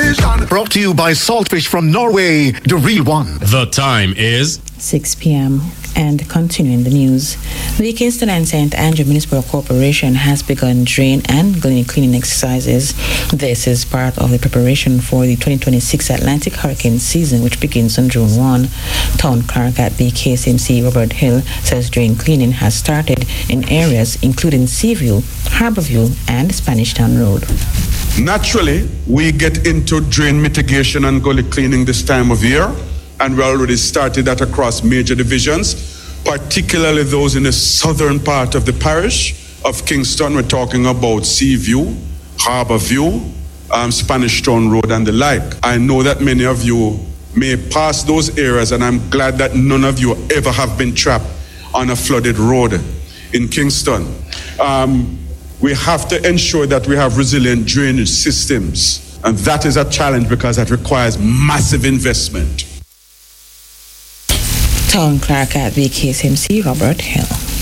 Brought to you by Saltfish from Norway, the real one. The time is 6 p.m. And continuing the news, the Kingston and St. Andrew Municipal Corporation has begun drain and gully cleaning exercises. This is part of the preparation for the 2026 Atlantic hurricane season, which begins on June 1. Town clerk at the KCMC, Robert Hill, says drain cleaning has started in areas including Seaview, Harborview, and Spanish Town Road. Naturally, we get into drain mitigation and gully cleaning this time of year, and we already started that across major divisions, particularly those in the southern part of the parish of Kingston. We're talking about Seaview, Harborview, Spanish Town Road, and the like. I know that many of you may pass those areas, and I'm glad that none of you ever have been trapped on a flooded road in Kingston. We have to ensure that we have resilient drainage systems, and that is a challenge because that requires massive investment. Town clerk at the KCMC, Robert Hill.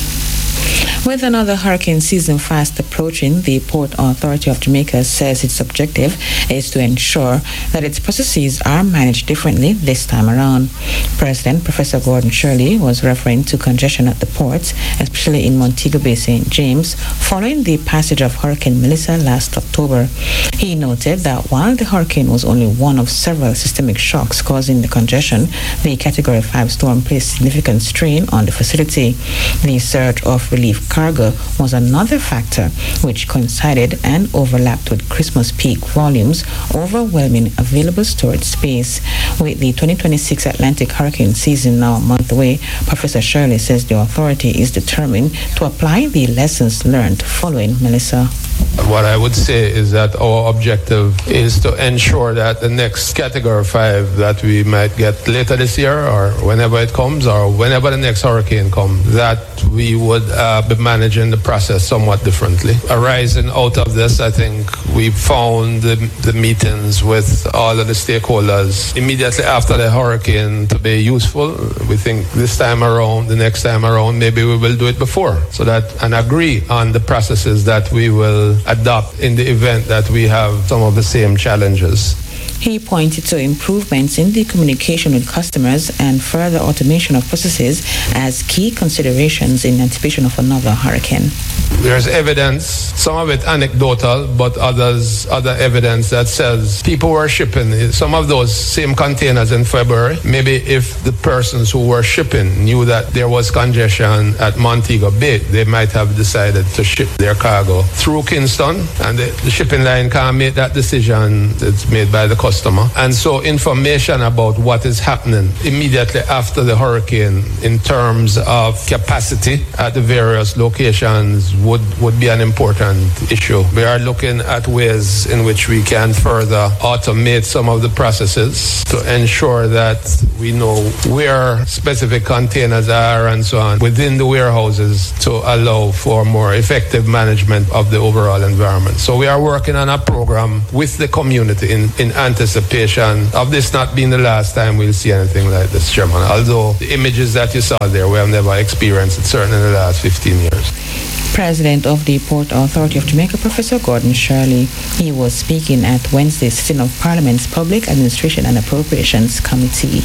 With another hurricane season fast approaching, the Port Authority of Jamaica says its objective is to ensure that its processes are managed differently this time around. President Professor Gordon Shirley was referring to congestion at the ports, especially in Montego Bay, St. James, following the passage of Hurricane Melissa last October. He noted that while the hurricane was only one of several systemic shocks causing the congestion, the Category 5 storm placed significant strain on the facility. The surge of relief cargo was another factor which coincided and overlapped with Christmas peak volumes, overwhelming available storage space. With the 2026 Atlantic hurricane season now a month away, Professor Shirley says the authority is determined to apply the lessons learned following Melissa. What I would say is that our objective is to ensure that the next Category 5 that we might get later this year or whenever it comes or whenever the next hurricane comes, that we would be managing the process somewhat differently. Arising out of this, I think we found the meetings with all of the stakeholders immediately after the hurricane to be useful. We think this time around, the next time around, maybe we will do it before, so that and agree on the processes that we will adopt in the event that we have some of the same challenges. He pointed to improvements in the communication with customers and further automation of processes as key considerations in anticipation of another hurricane. There's evidence, some of it anecdotal, but other evidence that says people were shipping some of those same containers in February. Maybe if the persons who were shipping knew that there was congestion at Montego Bay, they might have decided to ship their cargo through Kingston, and the shipping line can't make that decision. It's made by the customer. And so information about what is happening immediately after the hurricane in terms of capacity at the various locations would be an important issue. We are looking at ways in which we can further automate some of the processes to ensure that we know where specific containers are and so on within the warehouses to allow for more effective management of the overall environment. So we are working on a program with the community in anticipation of this not being the last time we'll see anything like this, Chairman. Although the images that you saw there, we have never experienced it, certainly in the last 15 years. President of the Port Authority of Jamaica, Professor Gordon Shirley. He was speaking at Wednesday's sitting of Parliament's Public Administration and Appropriations Committee.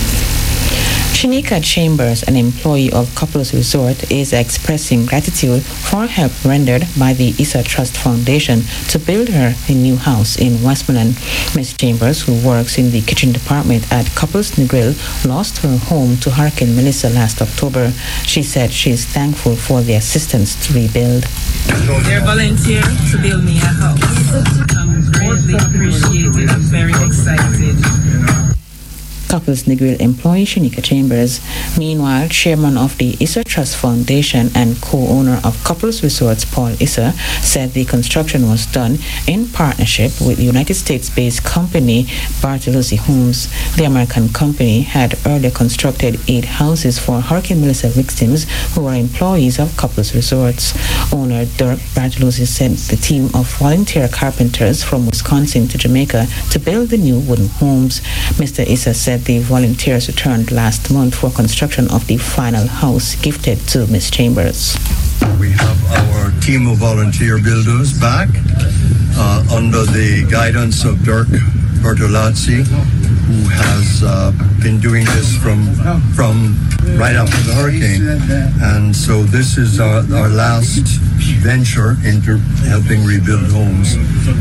Shanika Chambers, an employee of Couples Resort, is expressing gratitude for help rendered by the Issa Trust Foundation to build her a new house in Westmoreland. Ms. Chambers, who works in the kitchen department at Couples Negril, lost her home to Hurricane Melissa last October. She said she is thankful for the assistance to rebuild. They're volunteer to build me a house. I'm greatly appreciated. I'm very excited. Couples Negril employee Shanika Chambers. Meanwhile, chairman of the Issa Trust Foundation and co-owner of Couples Resorts, Paul Issa, said the construction was done in partnership with the United States-based company Bartolozzi Homes. The American company had earlier constructed 8 houses for Hurricane Melissa victims who were employees of Couples Resorts. Owner Dirk Bartolozzi sent the team of volunteer carpenters from Wisconsin to Jamaica to build the new wooden homes. Mr. Issa said the volunteers returned last month for construction of the final house gifted to Ms. Chambers. We have our team of volunteer builders back under the guidance of Dirk Bertolazzi, who has been doing this from right after the hurricane. And so this is our last venture into helping rebuild homes.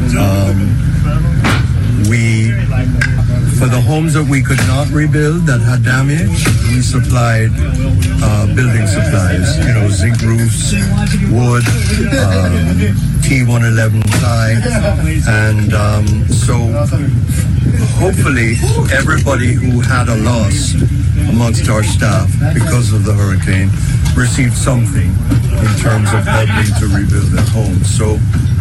For the homes that we could not rebuild that had damage, we supplied building supplies, zinc roofs, wood, T111 ply, and so hopefully everybody who had a loss amongst our staff because of the hurricane received something in terms of helping to rebuild their homes. So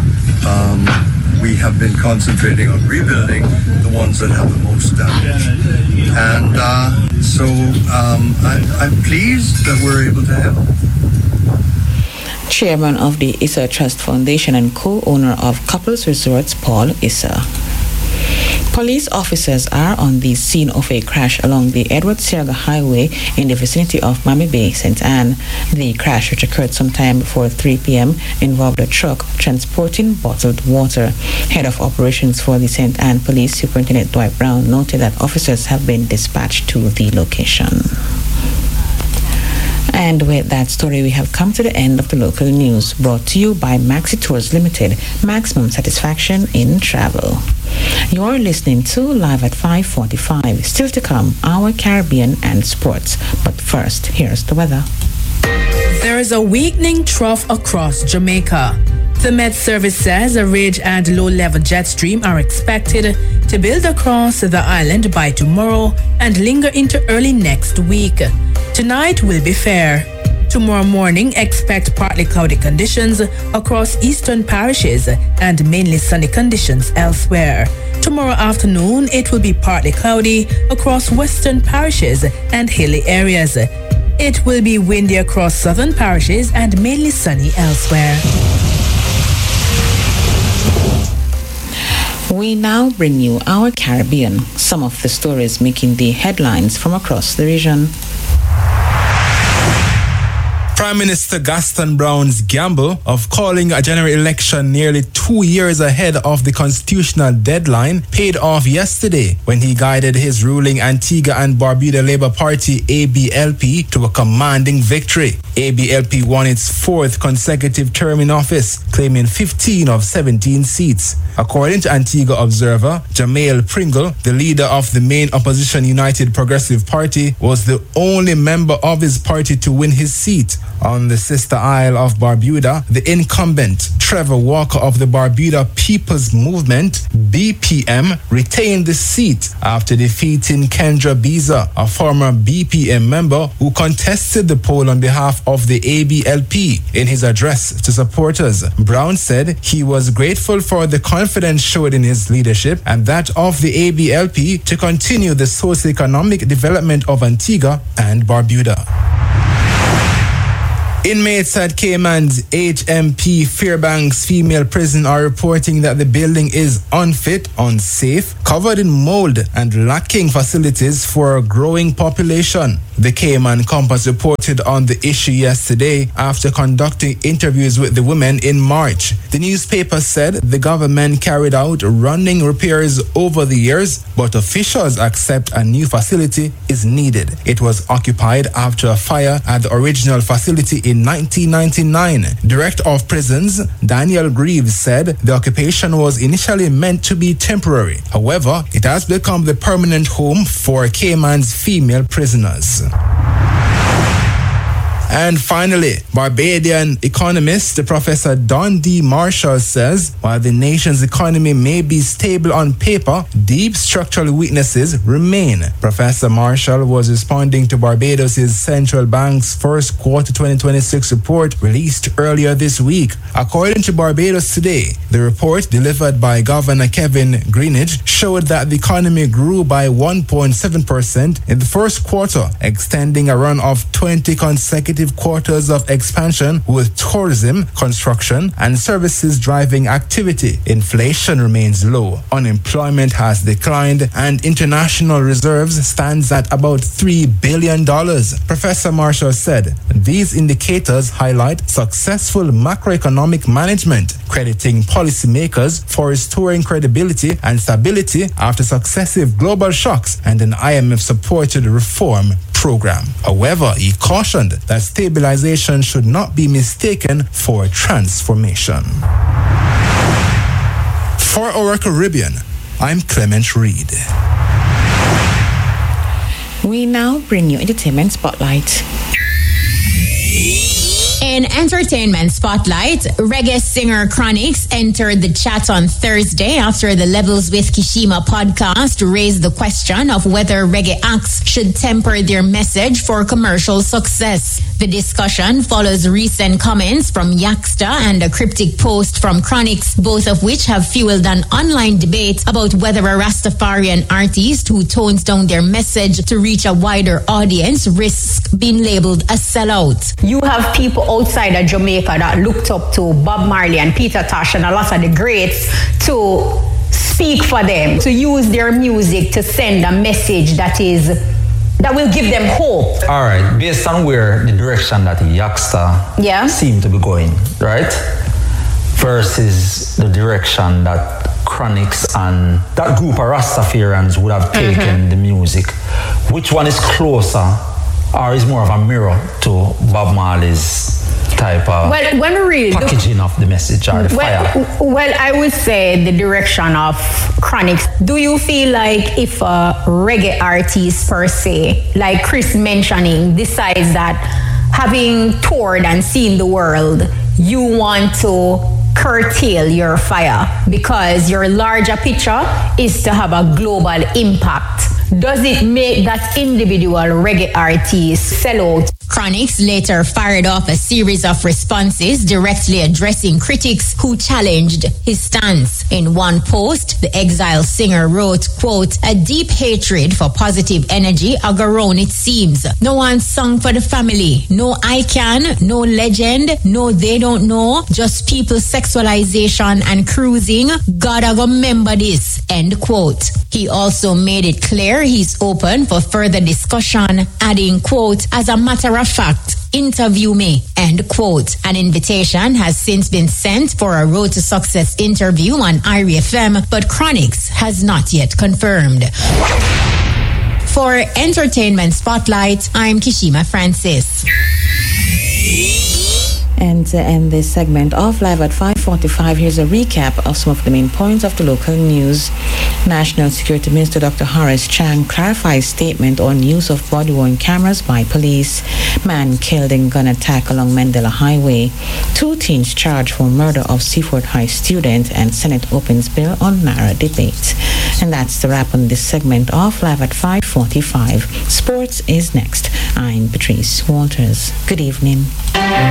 we have been concentrating on rebuilding the ones that have the most damage. And so I'm pleased that we're able to help. Chairman of the Issa Trust Foundation and co-owner of Couples Resorts, Paul Issa. Police officers are on the scene of a crash along the Edward Seaga Highway in the vicinity of Miami Bay, St. Anne. The crash, which occurred sometime before 3 p.m., involved a truck transporting bottled water. Head of operations for the St. Anne Police, Superintendent Dwight Brown, noted that officers have been dispatched to the location. And with that story, we have come to the end of the local news, brought to you by Maxi Tours Limited, maximum satisfaction in travel. You're listening to Live at 5:45. Still to come, our Caribbean and sports. But first, here's the weather. There is a weakening trough across Jamaica. The Met Service says a ridge and low-level jet stream are expected to build across the island by tomorrow and linger into early next week. Tonight will be fair. Tomorrow morning, expect partly cloudy conditions across eastern parishes and mainly sunny conditions elsewhere. Tomorrow afternoon, it will be partly cloudy across western parishes and hilly areas. It will be windy across southern parishes and mainly sunny elsewhere. We now bring you our Caribbean, some of the stories making the headlines from across the region. Prime Minister Gaston Brown's gamble of calling a general election nearly 2 years ahead of the constitutional deadline paid off yesterday when he guided his ruling Antigua and Barbuda Labour Party ABLP to a commanding victory. ABLP won its fourth consecutive term in office, claiming 15 of 17 seats. According to Antigua Observer, Jamail Pringle, the leader of the main opposition United Progressive Party, was the only member of his party to win his seat. On the sister isle of Barbuda, the incumbent Trevor Walker of the Barbuda People's Movement, BPM, retained the seat after defeating Kendra Biza, a former BPM member who contested the poll on behalf of the ABLP. In his address to supporters, Brown said he was grateful for the confidence showed in his leadership and that of the ABLP to continue the socio-economic development of Antigua and Barbuda. Inmates at Cayman's HMP Fairbanks female prison are reporting that the building is unfit, unsafe, covered in mold, and lacking facilities for a growing population. The Cayman Compass reported on the issue yesterday after conducting interviews with the women in March. The newspaper said the government carried out running repairs over the years, but officials accept a new facility is needed. It was occupied after a fire at the original facility in 1999. Director of Prisons, Daniel Greaves, said the occupation was initially meant to be temporary. However, it has become the permanent home for Cayman's female prisoners. And finally, Barbadian economist Professor Don D. Marshall says while the nation's economy may be stable on paper, deep structural weaknesses remain. Professor Marshall was responding to Barbados' central bank's first quarter 2026 report released earlier this week. According to Barbados Today, the report delivered by Governor Kevin Greenidge showed that the economy grew by 1.7% in the first quarter, extending a run of 20 consecutive consecutive quarters of expansion, with tourism, construction, and services driving activity. Inflation remains low, unemployment has declined, and international reserves stands at about $3 billion. Professor Marshall said these indicators highlight successful macroeconomic management, crediting policymakers for restoring credibility and stability after successive global shocks and an IMF-supported reform program. However, he cautioned that stabilization should not be mistaken for transformation. For our Caribbean, I'm Clement Reed. We now bring you Entertainment Spotlight. In Entertainment Spotlight, reggae singer Chronixx entered the chat on Thursday after the Levels with Kishima podcast raised the question of whether reggae acts should temper their message for commercial success. The discussion follows recent comments from Yaksta and a cryptic post from Chronixx, both of which have fueled an online debate about whether a Rastafarian artist who tones down their message to reach a wider audience risks being labeled a sellout. You have people outside of Jamaica that looked up to Bob Marley and Peter Tosh and a lot of the greats to speak for them, to use their music to send a message that will give them hope. All right, based on where the direction that Yaksta seemed to be going, right? Versus the direction that Chronixx and that group of Rastafarians would have taken the music. Which one is closer or is more of a mirror to Bob Marley's type of packaging of the message or the fire? Well, I would say the direction of Chronixx. Do you feel like if a reggae artist per se, like Chris mentioning, decides that having toured and seen the world, you want to curtail your fire because your larger picture is to have a global impact? Does it make that individual reggae artist sell out? Chronixx later fired off a series of responses directly addressing critics who challenged his stance. In one post, the exiled singer wrote, quote, "A deep hatred for positive energy around it seems. No one sung for the family. No I can, no legend, no they don't know. Just people's sexualization and cruising. Gotta remember this." End quote. He also made it clear he's open for further discussion, adding, quote, "As a matter of fact, interview me," end quote. An invitation has since been sent for a Road to Success interview on IRIE FM, but Chronixx has not yet confirmed. For Entertainment Spotlight, I'm Kishima Francis. And to end this segment of Live at 5:45, here's a recap of some of the main points of the local news. National Security Minister Dr. Horace Chang clarifies statement on use of body-worn cameras by police. Man killed in gun attack along Mandela Highway. 2 teens charged for murder of Seaford High student, and Senate opens bill on Naira debate. And that's the wrap on this segment of Live at 5:45. Sports is next. I'm Patrice Walters. Good evening.